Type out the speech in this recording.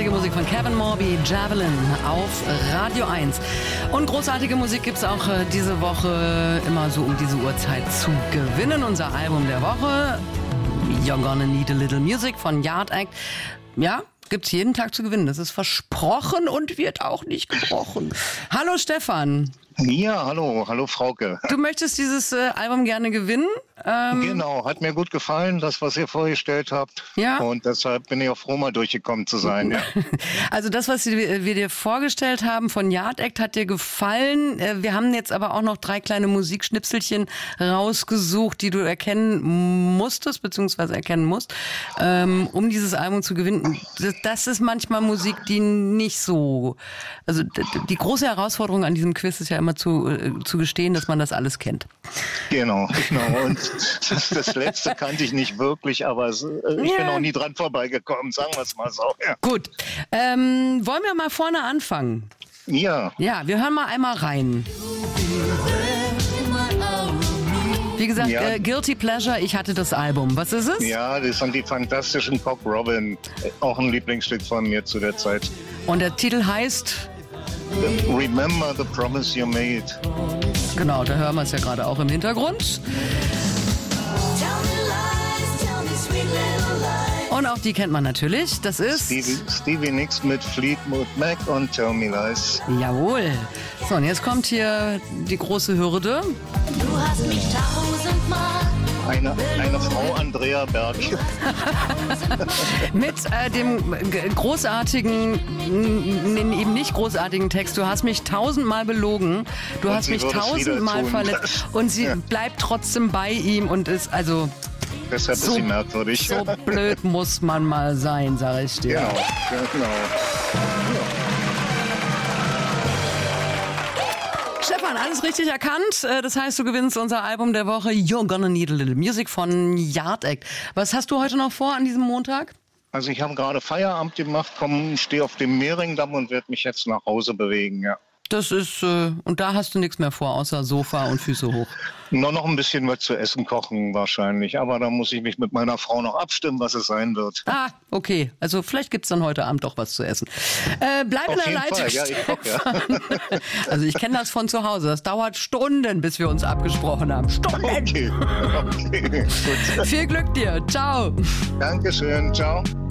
großartige Musik von Kevin Morby, Javelin auf Radio 1. Und großartige Musik gibt es auch diese Woche immer so um diese Uhrzeit zu gewinnen. Unser Album der Woche, You're Gonna Need a Little Music von Yard Act. Ja, gibt's jeden Tag zu gewinnen. Das ist versprochen und wird auch nicht gebrochen. Hallo Stefan. Ja, hallo Frauke. Du möchtest dieses Album gerne gewinnen? Genau, hat mir gut gefallen, das, was ihr vorgestellt habt. Ja. Und deshalb bin ich auch froh, mal durchgekommen zu sein. Ja. Also das, was wir dir vorgestellt haben von Yard Act, hat dir gefallen. Wir haben jetzt aber auch noch 3 kleine Musikschnipselchen rausgesucht, die du erkennen musstest, beziehungsweise erkennen musst, um dieses Album zu gewinnen. Das ist manchmal Musik, die nicht so... Also die große Herausforderung an diesem Quiz ist ja immer zu gestehen, dass man das alles kennt. Genau. Und das letzte kannte ich nicht wirklich, aber ich bin auch nie dran vorbeigekommen, sagen wir es mal so. Ja. Gut. Wollen wir mal vorne anfangen? Ja. Ja, wir hören mal einmal rein. Wie gesagt, Guilty Pleasure, ich hatte das Album. Was ist es? Ja, das sind die fantastischen Cock Robin. Auch ein Lieblingsstück von mir zu der Zeit. Und der Titel heißt... Remember the Promise You Made. Genau, da hören wir es ja gerade auch im Hintergrund. Und auch die kennt man natürlich. Das ist Stevie Nicks mit Fleetwood Mac und Tell Me Lies. Jawohl. So, und jetzt kommt hier die große Hürde. Du hast mich tausendmal. Eine Frau Andrea Berg. Mit dem großartigen, eben nicht großartigen Text. Du hast mich 1000-mal belogen. Du hast mich 1000-mal verletzt. Und sie bleibt trotzdem bei ihm und ist also... Deshalb ist sie merkwürdig. So blöd muss man mal sein, sag ich dir. Genau. Stefan, alles richtig erkannt. Das heißt, du gewinnst unser Album der Woche You're Gonna Need a Little Music von Yard Act. Was hast du heute noch vor an diesem Montag? Also ich habe gerade Feierabend gemacht, stehe auf dem Mehringdamm und werde mich jetzt nach Hause bewegen, ja. Das ist, und da hast du nichts mehr vor, außer Sofa und Füße hoch. Nur noch ein bisschen was zu essen kochen wahrscheinlich, aber da muss ich mich mit meiner Frau noch abstimmen, was es sein wird. Ah, okay. Also vielleicht gibt's dann heute Abend doch was zu essen. Bleib in der Leitung, Fall. Ja, ich koche, ja. Also ich kenne das von zu Hause. Das dauert Stunden, bis wir uns abgesprochen haben. Stunden! Okay, gut. Viel Glück dir. Ciao. Dankeschön, ciao.